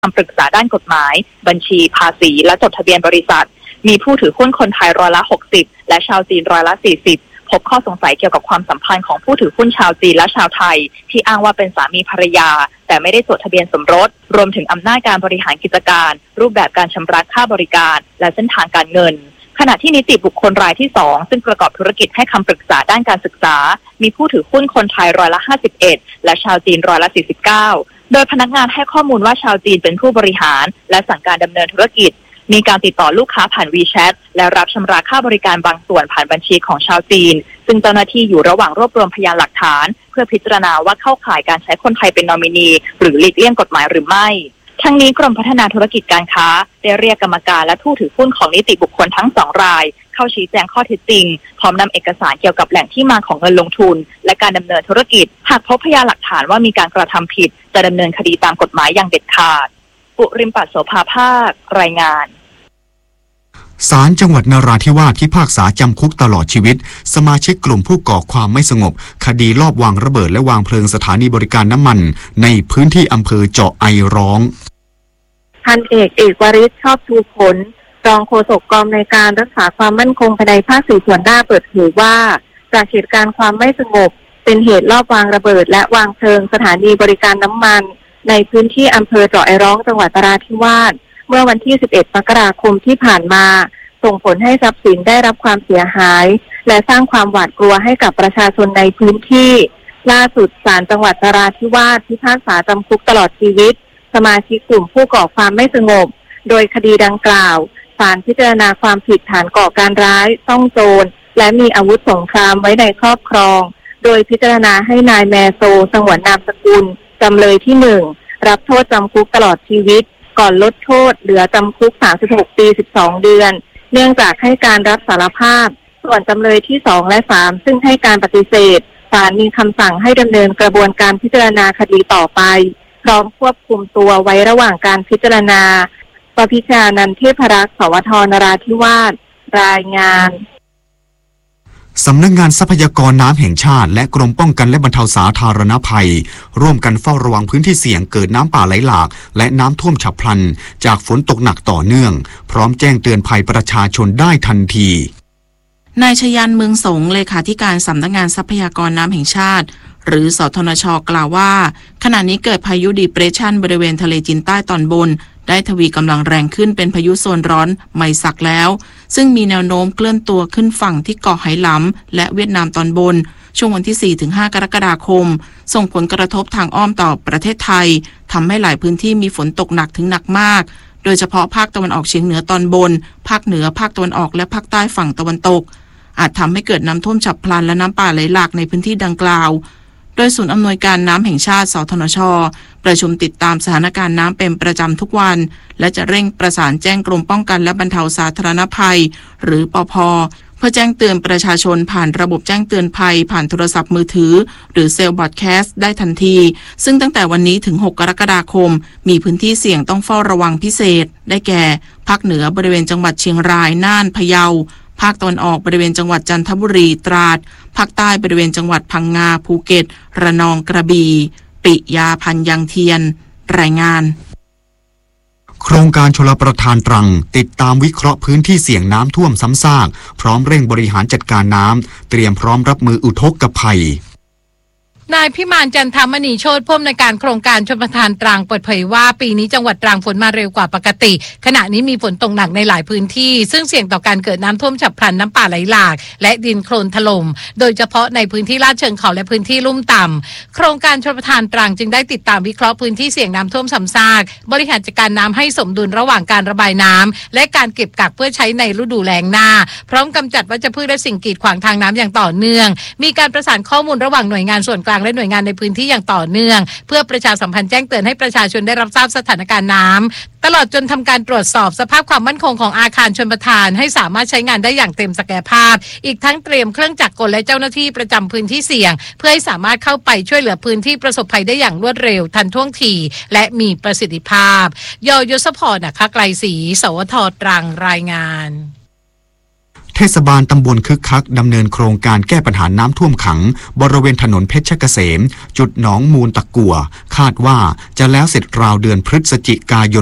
คำปรึกษาด้านกฎหมายบัญชีภาษีและจดทะเบียนบริษัทมีผู้ถือหุ้นคนไทย60%และชาวจีน40%พบข้อสงสัยเกี่ยวกับความสัมพันธ์ของผู้ถือหุ้นชาวจีนและชาวไทยที่อ้างว่าเป็นสามีภรรยาแต่ไม่ได้จดทะเบียนสมรสรวมถึงอำนาจการบริหารกิจการรูปแบบการชำระค่าบริการและเส้นทางการเงินขณะที่นิติบุคคลรายที่2ซึ่งประกอบธุรกิจให้คำปรึกษาด้านการศึกษามีผู้ถือหุ้นคนไทย51%และชาวจีน49%โดยพนักงานให้ข้อมูลว่าชาวจีนเป็นผู้บริหารและสั่งการดำเนินธุรกิจมีการติดต่อลูกค้าผ่าน WeChat และรับชำระค่าบริการบางส่วนผ่านบัญชีของชาวจีนซึ่งเจ้าหน้าที่อยู่ระหว่างรวบรวมพยานหลักฐานเพื่อพิจารณาว่าเข้าข่ายการใช้คนไทยเป็นนอมินีหรือหลีกเลี่ยงกฎหมายหรือไม่ทั้งนี้กรมพัฒนาธุรกิจการค้าได้เรียกกรรมการและผู้ถือหุ้นของนิติบุคคลทั้ง2รายเข้าชี้แจงข้อเท็จจริงพร้อมนำเอกสารเกี่ยวกับแหล่งที่มาของเงินลงทุนและการดำเนินธุรกิจหากพบพยานหลักฐานว่ามีการกระทำผิดจะดำเนินคดีตามกฎหมายอย่างเด็ดขาดปุริมปัตโสภาภาครายงานศาลจังหวัดนราธิวาสพิพากษาจำคุกตลอดชีวิตสมาชิกกลุ่มผู้ก่อความไม่สงบคดีลอบวางระเบิดและวางเพลิงสถานีบริการน้ำมันในพื้นที่อำเภอเจาะไอร้องพันเอกวริศชอบชูผลรองโฆษกกองในการรักษาความมั่นคงภายในภาค4ส่วนหน้าเปิดเผยว่าจากเหตุการณ์ความไม่สงบเป็นเหตุลอบวางระเบิดและวางเพลิงสถานีบริการน้ำมันในพื้นที่อำเภอเจาะไอร้องจังหวัดนราธิวาสเมื่อวันที่11 มกราคมที่ผ่านมาส่งผลให้ทรัพย์สินได้รับความเสียหายและสร้างความหวาดกลัวให้กับประชาชนในพื้นที่ล่าสุดศาลจังหวัดนราธิวาสพิพากษาจำคุกตลอดชีวิตสมาชิกกลุ่มผู้ก่อความไม่สงบโดยคดีดังกล่าวศาลพิจารณาความผิดฐานก่อการร้ายซ่องโจรและมีอาวุธสงครามไว้ในครอบครองโดยพิจารณาให้นายแมโซสงวนนามสกุลจำเลยที่1รับโทษจำคุกตลอดชีวิตก่อนลดโทษเหลือจำคุก36 ปี12 เดือนเนื่องจากให้การรับสารภาพส่วนจำเลยที่2และ3ซึ่งให้การปฏิเสธศาลมีคำสั่งให้ดำเนินกระบวนการพิจารณาคดีต่อไปพร้อมควบคุมตัวไว้ระหว่างการพิจารณาปพิชานันท์เทพรักษ์สวทนราธิวาสรายงานสำนักงานทรัพยากรน้ำแห่งชาติและกรมป้องกันและบรรเทาสาธารณภัยร่วมกันเฝ้าระวังพื้นที่เสี่ยงเกิดน้ำป่าไหลหลากและน้ำท่วมฉับพลันจากฝนตกหนักต่อเนื่องพร้อมแจ้งเตือนภัยประชาชนได้ทันทีนายชยันเมืองสงเลขาธิการสำนักงานทรัพยากรน้ำแห่งชาติหรือสทนช.กล่าวว่าขณะนี้เกิดพายุดีเพรสชันบริเวณทะเลจีนใต้ตอนบนได้ทวีกำลังแรงขึ้นเป็นพายุโซนร้อนไมซักแล้วซึ่งมีแนวโน้มเคลื่อนตัวขึ้นฝั่งที่เกาะไหหลำและเวียดนามตอนบนช่วงวันที่ 4-5 กรกฎาคมส่งผลกระทบทางอ้อมต่อประเทศไทยทำให้หลายพื้นที่มีฝนตกหนักถึงหนักมากโดยเฉพาะภาคตะวันออกเฉียงเหนือตอนบนภาคเหนือภาคตะวันออกและภาคใต้ฝั่งตะวันตกอาจทำให้เกิดน้ำท่วมฉับพลันและน้ำป่าไหลหลากในพื้นที่ดังกล่าวโดยศูนย์อำนวยการน้ำแห่งชาติสทนช.ประชุมติดตามสถานการณ์น้ำเป็นประจำทุกวันและจะเร่งประสานแจ้งกรมป้องกันและบรรเทาสาธารณภัยหรือปภ.เพื่อแจ้งเตือนประชาชนผ่านระบบแจ้งเตือนภัยผ่านโทรศัพท์มือถือหรือเซลล์บอดแคสต์ได้ทันทีซึ่งตั้งแต่วันนี้ถึง6 กรกฎาคมมีพื้นที่เสี่ยงต้องเฝ้าระวังพิเศษได้แก่ภาคเหนือบริเวณจังหวัดเชียงรายน่านพะเยาภาคตะวันออกบริเวณจังหวัดจันทบุรีตราดภาคใต้บริเวณจังหวัดพังงาภูเก็ตระนองกระบี่ปิยาพันธ์ยังเทียนรายงานโครงการชลประทานตรังติดตามวิเคราะห์พื้นที่เสี่ยงน้ำท่วมซ้ำซากพร้อมเร่งบริหารจัดการน้ำเตรียมพร้อมรับมืออุทกภัยนายพิมานจันทมณีโชติผู้อำนวยการโครงการชลประทานตรังเปิดเผยว่าปีนี้จังหวัดตรังฝนมาเร็วกว่าปกติขณะนี้มีฝนตกหนักในหลายพื้นที่ซึ่งเสี่ยงต่อการเกิดน้ำท่วมฉับพลันน้ำป่าไหลหลากและดินโคลนถล่มโดยเฉพาะในพื้นที่ลาดเชิงเขาและพื้นที่ลุ่มต่ำโครงการชลประทานตรังจึงได้ติดตามวิเคราะห์พื้นที่เสี่ยงน้ำท่วมซ้ำซากบริหารจัดการน้ำให้สมดุลระหว่างการระบายน้ำและการเก็บกักเพื่อใช้ในฤดูแล้งหน้าพร้อมกำจัดวัชพืชและสิ่งกีดขวางทางน้ำอย่างต่อเนื่องมีการประสานข้อมูลระหว่างหน่วยงานส่วนกลางและหน่วยงานในพื้นที่อย่างต่อเนื่องเพื่อประชาสัมพันธ์แจ้งเตือนให้ประชาชนได้รับทราบสถานการณ์น้ำตลอดจนทำการตรวจสอบสภาพความมั่นคงของอาคารชลประทานให้สามารถใช้งานได้อย่างเต็มศักยภาพอีกทั้งเตรียมเครื่องจักรกลและเจ้าหน้าที่ประจำพื้นที่เสี่ยงเพื่อให้สามารถเข้าไปช่วยเหลือพื้นที่ประสบภัยได้อย่างรวดเร็วทันท่วงทีและมีประสิทธิภาพยศพร ไกลศรีสวทตรังรายงานเทศบาลตำบลคึกคักดำเนินโครงการแก้ปัญหาน้ำท่วมขังบริเวณถนนเพชรเกษมจุดหนองมูลตะกั่วคาดว่าจะแล้วเสร็จราวเดือนพฤศจิกายน